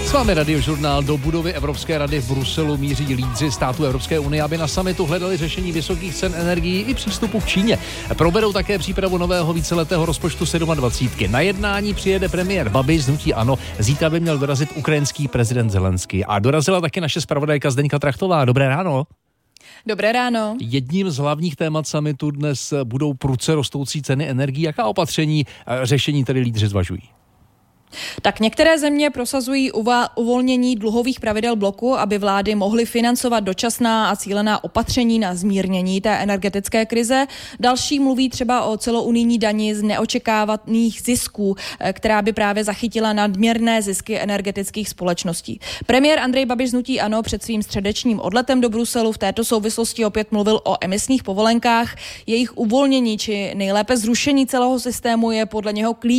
S vámi Radiožurnál. Do budovy Evropské rady v Bruselu míří lídři států Evropské unie, aby na summitu hledali řešení vysokých cen energií i přístupu k Číně. Proberou také přípravu nového víceletého rozpočtu 27. Na jednání přijede premiér Babiš z hnutí ANO. Zítra by měl dorazit ukrajinský prezident Zelenský. A dorazila taky naše zpravodajka Zdeňka Trachtová. Dobré ráno. Dobré ráno. Jedním z hlavních témat summitu dnes budou prudce rostoucí ceny energií. Jaká opatření řešení tedy lídři zvažují? Tak některé země prosazují uvolnění dluhových pravidel bloku, aby vlády mohly financovat dočasná a cílená opatření na zmírnění té energetické krize. Další mluví třeba o celounijní dani z neočekávaných zisků, která by právě zachytila nadměrné zisky energetických společností. Premiér Andrej Babiš z hnutí ANO před svým středečním odletem do Bruselu v této souvislosti opět mluvil o emisních povolenkách. Jejich uvolnění či nejlépe zrušení celého systému je podle něho klíč